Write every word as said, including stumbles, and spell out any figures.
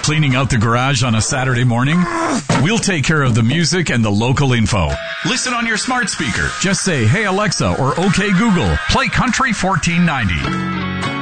Cleaning out the garage on a Saturday morning? We'll take care of the music and the local info. Listen on your smart speaker. Just say, "Hey Alexa," or "Okay Google, play Country fourteen ninety."